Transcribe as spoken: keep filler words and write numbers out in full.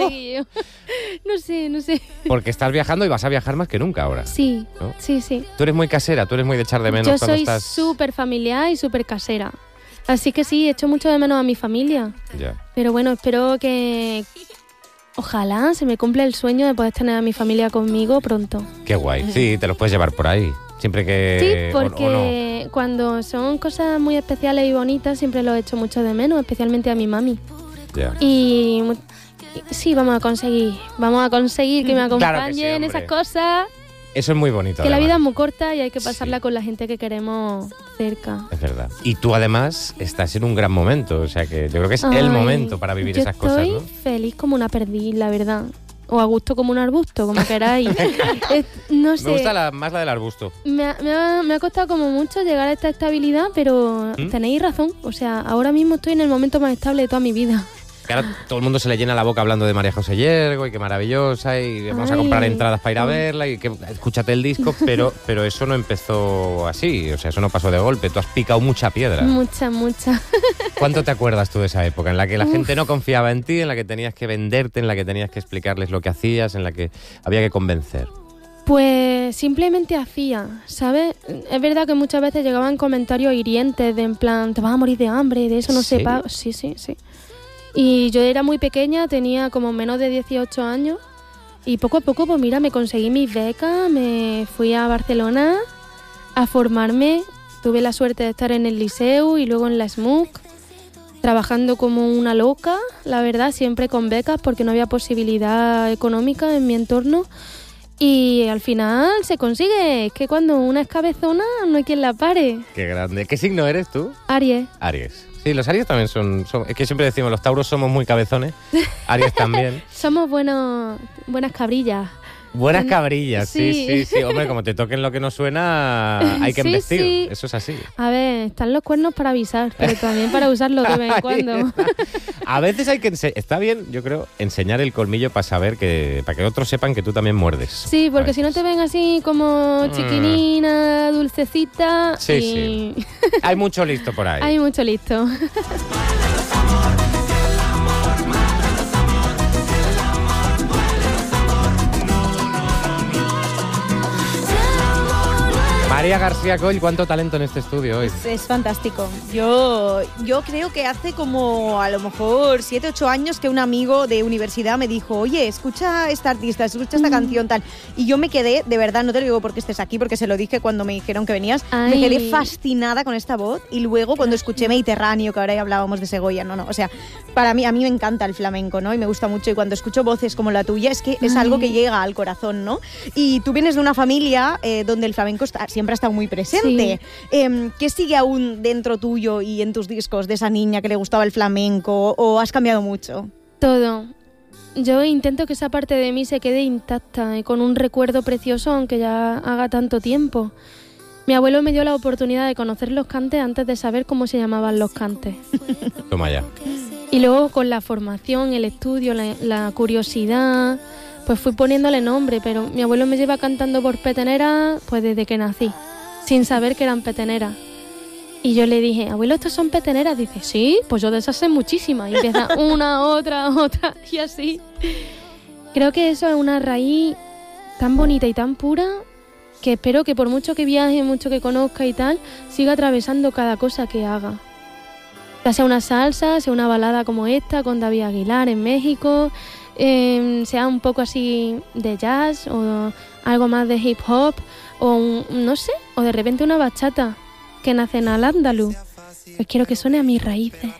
Chiquillo. No sé, no sé. Porque estás viajando y vas a viajar más que nunca ahora. Sí, ¿no? sí, sí. Tú eres muy casera, tú eres muy de echar de menos Yo cuando soy estás... súper familiar y súper casera. Así que sí, echo mucho de menos a mi familia. Ya. Pero bueno, espero que... Ojalá se me cumpla el sueño de poder tener a mi familia conmigo pronto. Qué guay. Sí, te los puedes llevar por ahí. Siempre que... Sí, porque o, o no. cuando son cosas muy especiales y bonitas siempre lo echo mucho de menos, especialmente a mi mami. Ya. Y sí, vamos a conseguir, vamos a conseguir que me acompañen Claro que sí, en esas cosas. Eso es muy bonito. Que además. la vida es muy corta y hay que pasarla Sí. con la gente que queremos cerca. Es verdad. Y tú además estás en un gran momento, o sea que yo creo que es Ay, el momento para vivir yo esas cosas, ¿no? estoy feliz como una perdiz, la verdad. O a gusto como un arbusto, como queráis. Es- no sé. Me gusta la, más la del arbusto. Me ha, me, ha, me ha costado como mucho llegar a esta estabilidad, pero ¿Mm? tenéis razón. O sea, ahora mismo estoy en el momento más estable de toda mi vida. Que ahora todo el mundo se le llena la boca hablando de María José Yergo y qué maravillosa y vamos Ay. a comprar entradas para ir a verla y que escúchate el disco, pero, pero eso no empezó así, o sea, eso no pasó de golpe, tú has picado mucha piedra. Mucha, mucha. ¿Cuánto te acuerdas tú de esa época en la que la Uf. gente no confiaba en ti, en la que tenías que venderte, en la que tenías que explicarles lo que hacías, en la que había que convencer? Pues simplemente hacía, ¿sabes? Es verdad que muchas veces llegaban comentarios hirientes de en plan, te vas a morir de hambre, de eso no se ¿Serio? paga. Sí, sí, sí. Y yo era muy pequeña, tenía como menos de dieciocho años y poco a poco, pues mira, me conseguí mis becas, me fui a Barcelona a formarme, tuve la suerte de estar en el Liceu y luego en la S M U C, trabajando como una loca, la verdad, siempre con becas porque no había posibilidad económica en mi entorno. Y al final se consigue, es que cuando una es cabezona no hay quien la pare. Qué grande. ¿Qué signo eres tú? Aries. Aries. Sí, los Aries también son, son... Es que siempre decimos, los Tauros somos muy cabezones. Aries también. Somos buenos, buenas cabrillas. Buenas cabrillas, sí, sí, Sí. sí. Hombre, como te toquen lo que no suena, hay que Sí, embestir. sí. Eso es así. A ver, están los cuernos para avisar, pero también para usarlos de vez en cuando. A veces hay que... ense- Está bien, yo creo, enseñar el colmillo para saber que... Para que otros sepan que tú también muerdes. Sí, porque si no te ven así como chiquinina, dulcecita. Sí, y... sí. Hay mucho listo por ahí. Hay mucho listo. María García Coll, ¿cuánto talento en este estudio hoy? Es, es fantástico. Yo, yo creo que hace como a lo mejor siete, ocho años que un amigo de universidad me dijo, oye, escucha a esta artista, escucha esta canción tal. Y yo me quedé, de verdad, no te lo digo porque estés aquí, porque se lo dije cuando me dijeron que venías, Ay. me quedé fascinada con esta voz. Y luego cuando escuché Mediterráneo, que ahora ya hablábamos de Segovia, no, no, o sea, para mí, a mí me encanta el flamenco, ¿no? Y me gusta mucho. Y cuando escucho voces como la tuya, es que es Ay. algo que llega al corazón, ¿no? Y tú vienes de una familia eh, donde el flamenco está, siempre ha estado muy presente. Sí. Eh, ¿Qué sigue aún dentro tuyo y en tus discos de esa niña que le gustaba el flamenco? ¿O has cambiado mucho? Todo. Yo intento que esa parte de mí se quede intacta y con un recuerdo precioso, aunque ya haga tanto tiempo. Mi abuelo me dio la oportunidad de conocer los cantes antes de saber cómo se llamaban los cantes. Toma ya. Y luego con la formación, el estudio, la, la curiosidad, pues fui poniéndole nombre, pero mi abuelo me lleva cantando por petenera pues desde que nací, sin saber que eran peteneras. Y yo le dije, abuelo, ¿estos son peteneras? Dice, sí, pues yo de esas sé muchísimas. Y empieza una, otra, otra, y así. Creo que eso es una raíz tan bonita y tan pura que espero que por mucho que viaje, mucho que conozca y tal, siga atravesando cada cosa que haga. Ya sea una salsa, sea una balada como esta, con David Aguilar en México, eh, sea un poco así de jazz o algo más de hip hop, o un, no sé, o de repente una bachata que nace en al andaluz. Pues quiero que suene a mis raíces.